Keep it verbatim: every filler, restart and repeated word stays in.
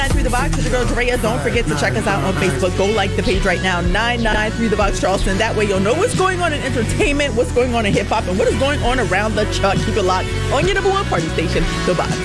Through the Box with your girl Drea. Don't forget to check us out on Facebook. Go like the page right now, nine nine Through the Box Charleston. That way you'll know what's going on in entertainment, what's going on in hip hop, and what is going on around the chuck. Keep it locked on your number one party station, The Box.